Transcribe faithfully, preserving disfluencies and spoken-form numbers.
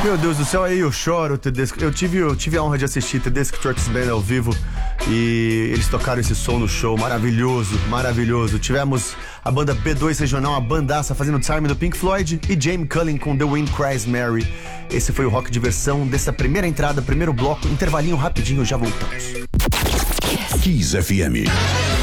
Meu Deus do céu, aí eu choro, Tedesco. Eu tive, eu tive a honra de assistir Tedesco Trucks Band ao vivo e eles tocaram esse som no show, maravilhoso, maravilhoso. Tivemos a banda B dois Regional, a bandaça fazendo Time do Pink Floyd e Jamie Cullin com The Wind Cries Mary. Esse foi o rock diversão dessa primeira entrada, primeiro bloco, intervalinho rapidinho, já voltamos. Kiss F M.